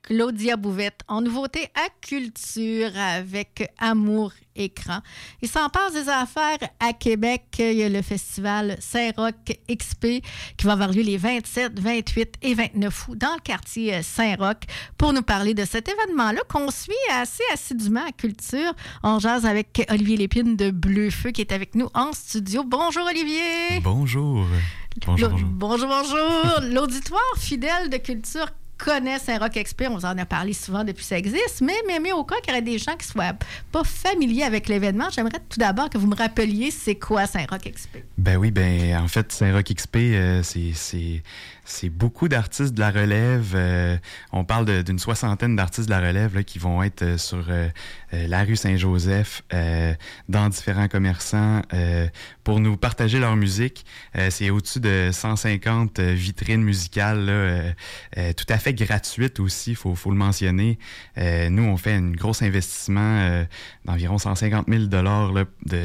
Claudia Bouvette, en nouveauté à Culture avec Amour Écran. Il s'en passe des affaires à Québec. Il y a le festival Saint-Roch XP qui va avoir lieu les 27, 28 et 29 août dans le quartier Saint-Roch. Pour nous parler de cet événement-là qu'on suit assez assidûment à Culture, on jase avec Olivier Lépine de Bleu-Feu qui est avec nous en studio. Bonjour Olivier! Bonjour! Bonjour! L'auditoire fidèle de Culture connaît Saint-Roch XP, on vous en a parlé souvent depuis que ça existe, mais au cas qu'il y aurait des gens qui ne soient pas familiers avec l'événement, j'aimerais tout d'abord que vous me rappeliez c'est quoi Saint-Roch XP. Ben oui, en fait, Saint-Roch XP, c'est beaucoup d'artistes de la relève. On parle d'une soixantaine d'artistes de la relève là, qui vont être sur la rue Saint-Joseph, dans différents commerçants, pour nous partager leur musique. C'est au-dessus de 150 vitrines musicales, là, tout à fait gratuites aussi, faut le mentionner. Nous, on fait un gros investissement d'environ 150 000 $ là,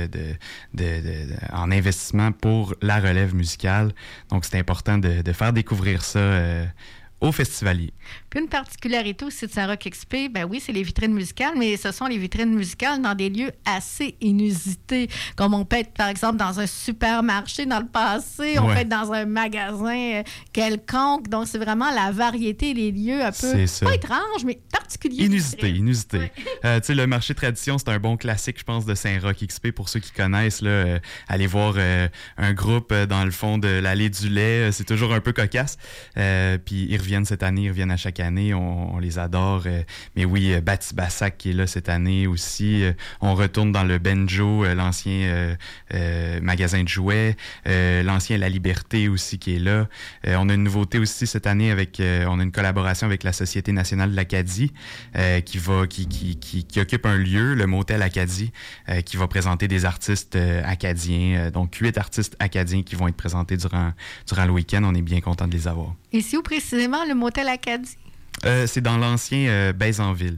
en investissement pour la relève musicale. Donc, c'est important de faire découvrir ça aux festivaliers. Puis une particularité aussi de Saint-Roch XP, ben oui, c'est les vitrines musicales, mais ce sont les vitrines musicales dans des lieux assez inusités, comme on peut être, par exemple, dans un supermarché dans le passé, on peut être dans un magasin quelconque, donc c'est vraiment la variété des lieux un peu, pas étrange, mais particulier. Inusité. Ouais. Tu sais, le marché tradition, c'est un bon classique, je pense, de Saint-Roch XP, pour ceux qui connaissent, là, aller voir un groupe dans le fond de l'allée du lait, c'est toujours un peu cocasse, puis ils reviennent cette année, ils reviennent à chaque année, on les adore. Mais oui, Batibassac qui est là cette année aussi. On retourne dans le Benjo, l'ancien magasin de jouets, l'ancien La Liberté aussi qui est là. On a une nouveauté aussi cette année avec, on a une collaboration avec la Société nationale de l'Acadie qui occupe un lieu, le Motel Acadie, qui va présenter des artistes acadiens. Donc 8 artistes acadiens qui vont être présentés durant le week-end. On est bien content de les avoir. Et c'est où précisément le Motel Acadie? C'est dans l'ancien Baie-en-Ville.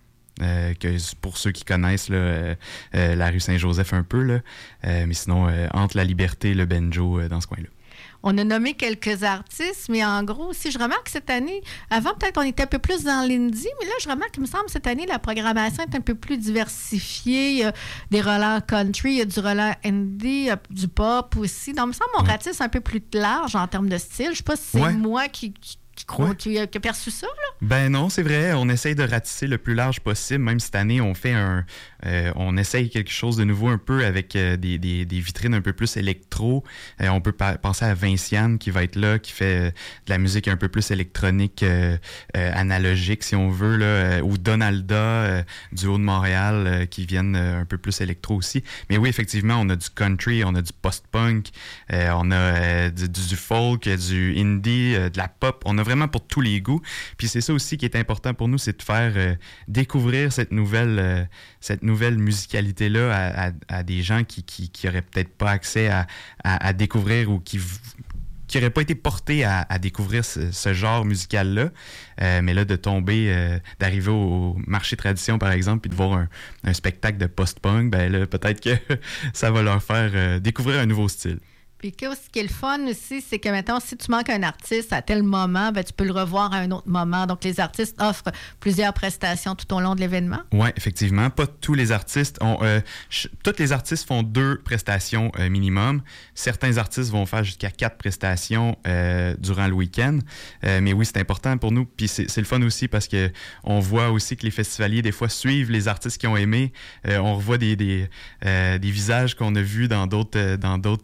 Que pour ceux qui connaissent là, la rue Saint-Joseph un peu, là, mais sinon, entre la Liberté et le Benjo, dans ce coin-là. On a nommé quelques artistes, mais en gros, si je remarque cette année, avant peut-être on était un peu plus dans l'indie, mais là je remarque qu'il me semble cette année la programmation est un peu plus diversifiée. Il y a des relents country, il y a du relent indie, il y a du pop aussi. Donc il me semble mon ratisse un peu plus large en termes de style. Je ne sais pas si c'est moi qui a perçu ça, là? Ben non, c'est vrai. On essaye de ratisser le plus large possible. Même cette année, on fait on essaye quelque chose de nouveau un peu avec des vitrines un peu plus électro. On peut penser à Vinciane qui va être là, qui fait de la musique un peu plus électronique, analogique si on veut, là, ou Donalda du Haut de Montréal qui viennent un peu plus électro aussi. Mais oui, effectivement, on a du country, on a du post-punk, on a du folk, du indie, de la pop. On a vraiment pour tous les goûts. Puis c'est ça aussi qui est important pour nous, c'est de faire découvrir cette nouvelle musicalité-là à des gens qui auraient peut-être pas accès à découvrir ou qui n'auraient pas été portés à découvrir ce genre musical-là. Mais là, d'arriver au marché tradition, par exemple, puis de voir un spectacle de post-punk, ben là, peut-être que ça va leur faire découvrir un nouveau style. Puis ce qui est le fun aussi, c'est que maintenant, si tu manques un artiste à tel moment, ben, tu peux le revoir à un autre moment. Donc, les artistes offrent plusieurs prestations tout au long de l'événement. Oui, effectivement. Pas tous les artistes tous les artistes font 2 prestations minimum. Certains artistes vont faire jusqu'à 4 prestations durant le week-end. Mais oui, c'est important pour nous. Puis c'est le fun aussi parce que on voit aussi que les festivaliers, des fois, suivent les artistes qui ont aimé. On revoit des visages qu'on a vus dans d'autres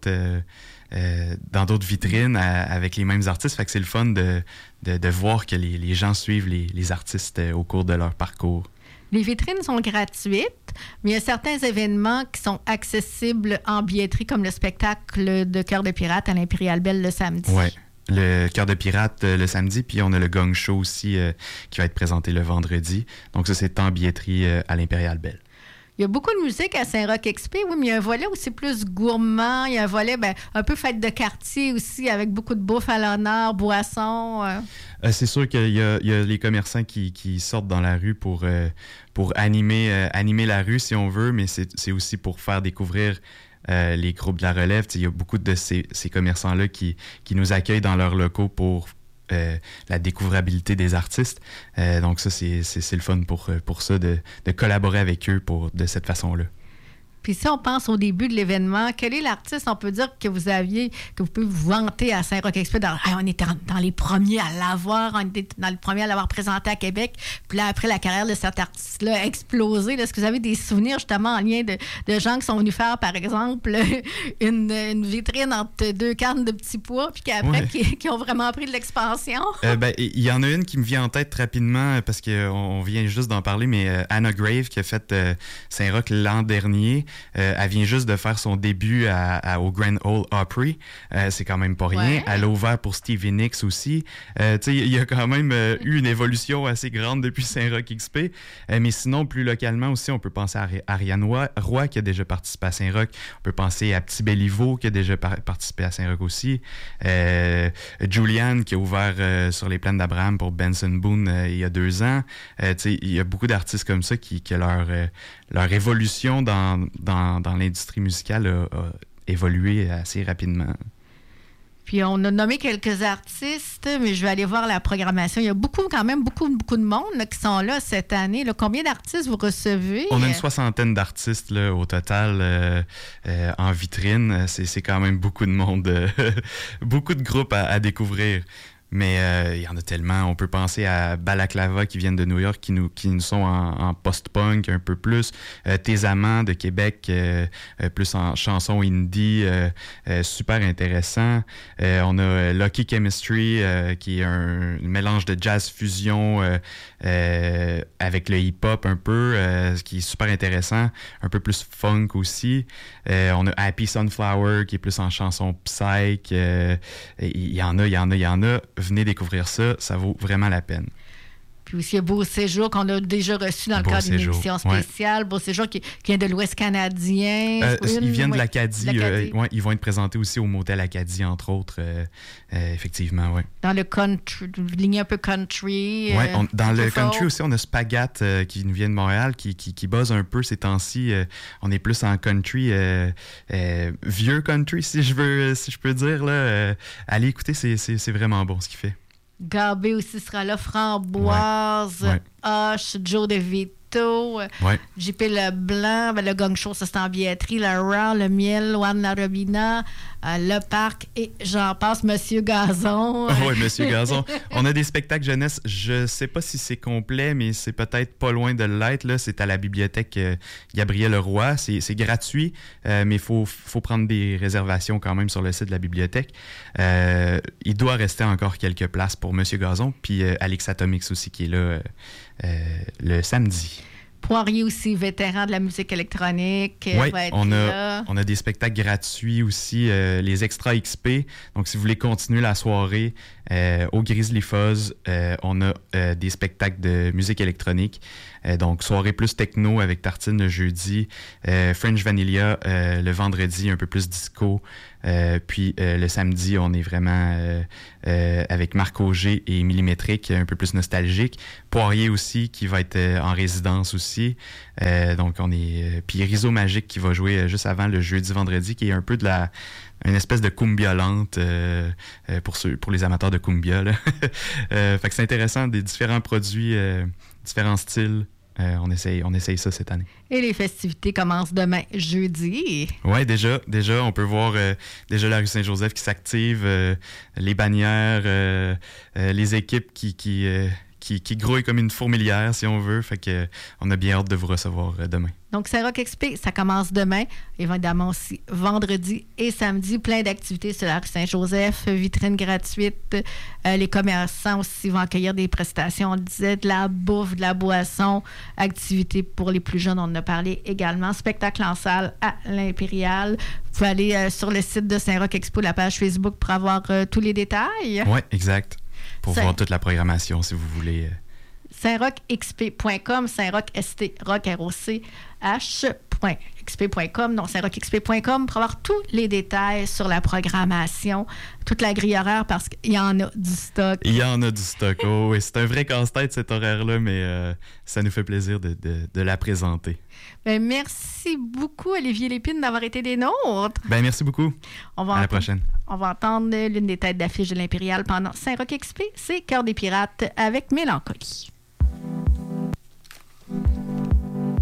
vitrines avec les mêmes artistes. Fait que c'est le fun de voir que les gens suivent les artistes au cours de leur parcours. Les vitrines sont gratuites, mais il y a certains événements qui sont accessibles en billetterie, comme le spectacle de Cœur de pirate à l'Impérial Belle le samedi. Oui, le Cœur de pirate le samedi, puis on a le Gong Show aussi qui va être présenté le vendredi. Donc ça, c'est en billetterie à l'Impérial Belle. Il y a beaucoup de musique à Saint-Roch XP, oui, mais il y a un volet aussi plus gourmand. Il y a un volet un peu fête de quartier aussi, avec beaucoup de bouffe à l'honneur, boissons. C'est sûr qu'il y a les commerçants qui sortent dans la rue pour animer la rue, si on veut, mais c'est aussi pour faire découvrir les groupes de la relève. Il y a beaucoup de ces commerçants-là qui nous accueillent dans leurs locaux pour la découvrabilité des artistes. Donc ça, c'est le fun pour ça, de collaborer avec eux de cette façon-là. Puis si on pense au début de l'événement, quel est l'artiste, on peut dire, que vous pouvez vous vanter à Saint-Roch-Expo? On était dans les premiers à l'avoir, on était dans les premiers à l'avoir présenté à Québec. Puis là, après, la carrière de cet artiste-là a explosé. Est-ce que vous avez des souvenirs, justement, en lien de gens qui sont venus faire, par exemple, une vitrine entre 2 cannes de petits pois, puis qu'après, qui ont vraiment pris de l'expansion? Il y en a une qui me vient en tête rapidement, parce qu'on vient juste d'en parler, mais Anna Grave, qui a fait Saint-Roch l'an dernier, elle vient juste de faire son début au Grand Ole Opry. C'est quand même pas rien. Ouais. Elle a ouvert pour Stevie Nicks aussi. Il y a quand même eu une évolution assez grande depuis Saint-Roch XP. Mais sinon, plus localement aussi, on peut penser à Ariane Roy, qui a déjà participé à Saint-Roch. On peut penser à Petit Béliveau, qui a déjà participé à Saint-Roch aussi. Julianne, qui a ouvert sur les plaines d'Abraham pour Benson Boone il y a 2 ans. Il y a beaucoup d'artistes comme ça qui leur évolution dans l'industrie musicale a évolué assez rapidement. Puis on a nommé quelques artistes, mais je vais aller voir la programmation. Il y a quand même beaucoup de monde là, qui sont là cette année. Là. Combien d'artistes vous recevez? On a une 60aine d'artistes là, au total en vitrine. C'est quand même beaucoup de monde, beaucoup de groupes à découvrir. Mais il y en a tellement. On peut penser à Balaclava qui viennent de New York, qui nous sont en post-punk un peu plus. Tes Amants de Québec, plus en chanson indie, super intéressant. On a Lucky Chemistry, qui est un mélange de jazz fusion avec le hip-hop un peu, qui est super intéressant. Un peu plus funk aussi. On a Happy Sunflower, qui est plus en chanson psych. Il y en a. Venez découvrir ça, ça vaut vraiment la peine. Puis aussi, il y a Beau Séjour qu'on a déjà reçu dans le cadre d'une émission spéciale. Ouais. Beau Séjour qui vient de l'Ouest canadien. Ils viennent de l'Acadie. Ils vont être présentés aussi au Motel Acadie, entre autres. Effectivement, oui. Dans le country, ligne un peu country. Oui, dans le country aussi, on a Spagat qui nous vient de Montréal, qui buzz un peu ces temps-ci. On est plus en country, vieux country, si je peux dire. Là. Allez écouter, c'est vraiment bon ce qu'il fait. Gabé aussi sera là, Framboise, Hush, Joe DeVito, JP Leblanc, le Gong Show, ça c'est en billetterie, le Raw, le Miel, Juan La Robina, le Parc et j'en passe, Monsieur Gazon. Oui, Monsieur Gazon. On a des spectacles jeunesse, je sais pas si c'est complet, mais c'est peut-être pas loin de l'être. Là. C'est à la bibliothèque Gabriel Leroy. C'est gratuit, mais il faut prendre des réservations quand même sur le site de la bibliothèque. Il doit rester encore quelques places pour Monsieur Gazon, puis Alex Atomics aussi qui est là le samedi. Poirier aussi, vétéran de la musique électronique. Oui, on a des spectacles gratuits aussi, les Extra XP. Donc, si vous voulez continuer la soirée au Grizzly Fuzz, on a des spectacles de musique électronique. Donc, soirée plus techno avec Tartine le jeudi, French Vanilla le vendredi, un peu plus disco. Puis le samedi, on est vraiment avec Marc Auger et Millimétrique, un peu plus nostalgique. Poirier aussi, qui va être en résidence aussi. Donc, on est... Puis Rizzo Magique qui va jouer juste avant le jeudi-vendredi, qui est un peu une espèce de cumbia lente pour les amateurs de cumbia. Là. Fait que c'est intéressant, des différents produits, différents styles. On essaye ça cette année. Et les festivités commencent demain, jeudi. Oui, déjà, on peut voir déjà la rue Saint-Joseph qui s'active, les bannières, les équipes qui grouillent comme une fourmilière, si on veut. Fait que on a bien hâte de vous recevoir demain. Donc, Saint-Roch XP, ça commence demain. Évidemment aussi vendredi et samedi. Plein d'activités sur la rue Saint-Joseph, vitrine gratuite. Les commerçants aussi vont accueillir des prestations. On disait de la bouffe, de la boisson, activités pour les plus jeunes, on en a parlé également. Spectacle en salle à l'Impérial. Vous pouvez aller sur le site de Saint-Roch Expo, la page Facebook, pour avoir tous les détails. Oui, exact. Pour voir toute la programmation, si vous voulez. saintrochxp.com, Saint-Roch, ST, Rock, ROCH. saint-roch.xp.com, donc saint-roch.xp.com, pour avoir tous les détails sur la programmation, toute la grille horaire, parce qu'il y en a du stock. Il y en a du stock, oh, oui. C'est un vrai casse-tête, cet horaire-là, mais ça nous fait plaisir de la présenter. Ben, merci beaucoup, Olivier Lépine, d'avoir été des nôtres. Ben, merci beaucoup. À la prochaine. On va entendre l'une des têtes d'affiche de l'Impérial pendant Saint-Roch XP, c'est Cœur des Pirates avec Mélancolie.